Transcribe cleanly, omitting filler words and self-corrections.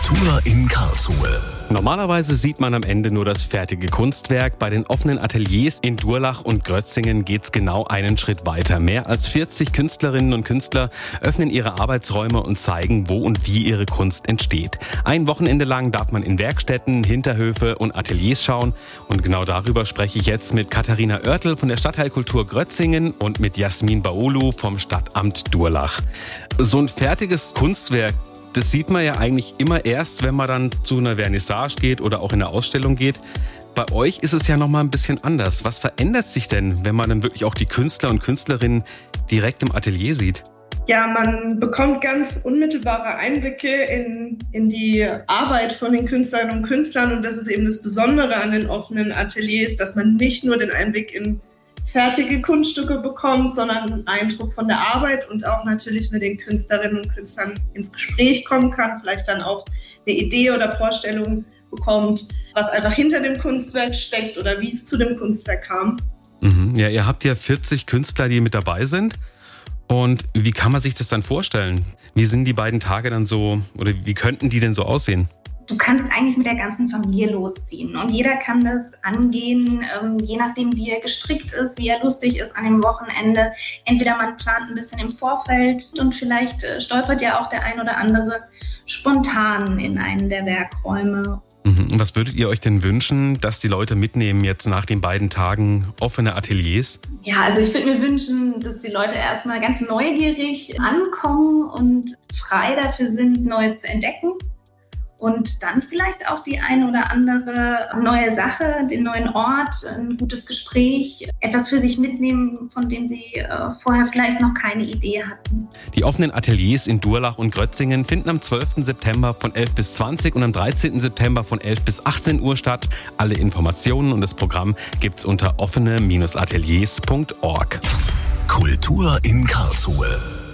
Kultur in Karlsruhe. Normalerweise sieht man am Ende nur das fertige Kunstwerk. Bei den offenen Ateliers in Durlach und Grötzingen geht's genau einen Schritt weiter. Mehr als 40 Künstlerinnen und Künstler öffnen ihre Arbeitsräume und zeigen, wo und wie ihre Kunst entsteht. Ein Wochenende lang darf man in Werkstätten, Hinterhöfe und Ateliers schauen. Und genau darüber spreche ich jetzt mit Katharina Oertel von der Stadtteilkultur Grötzingen und mit Jasmin Baolu vom Stadtamt Durlach. So ein fertiges Kunstwerk, das sieht man ja eigentlich immer erst, wenn man dann zu einer Vernissage geht oder auch in eine Ausstellung geht. Bei euch ist es ja nochmal ein bisschen anders. Was verändert sich denn, wenn man dann wirklich auch die Künstler und Künstlerinnen direkt im Atelier sieht? Ja, man bekommt ganz unmittelbare Einblicke in die Arbeit von den Künstlerinnen und Künstlern. Und das ist eben das Besondere an den offenen Ateliers, dass man nicht nur den Einblick in fertige Kunststücke bekommt, sondern einen Eindruck von der Arbeit und auch natürlich mit den Künstlerinnen und Künstlern ins Gespräch kommen kann, vielleicht dann auch eine Idee oder Vorstellung bekommt, was einfach hinter dem Kunstwerk steckt oder wie es zu dem Kunstwerk kam. Ja, ihr habt ja 40 Künstler, die mit dabei sind. Und wie kann man sich das dann vorstellen? Wie sind die beiden Tage dann so, oder wie könnten die denn so aussehen? Du kannst eigentlich mit der ganzen Familie losziehen und jeder kann das angehen, je nachdem wie er gestrickt ist, wie er lustig ist an dem Wochenende. Entweder man plant ein bisschen im Vorfeld und vielleicht stolpert ja auch der ein oder andere spontan in einen der Werkräume. Was würdet ihr euch denn wünschen, dass die Leute mitnehmen jetzt nach den beiden Tagen offene Ateliers? Ja, also ich würde mir wünschen, dass die Leute erstmal ganz neugierig ankommen und frei dafür sind, Neues zu entdecken. Und dann vielleicht auch die eine oder andere neue Sache, den neuen Ort, ein gutes Gespräch, etwas für sich mitnehmen, von dem sie vorher vielleicht noch keine Idee hatten. Die offenen Ateliers in Durlach und Grötzingen finden am 12. September von 11 bis 20 und am 13. September von 11 bis 18 Uhr statt. Alle Informationen und das Programm gibt's unter offene-ateliers.org. Kultur in Karlsruhe.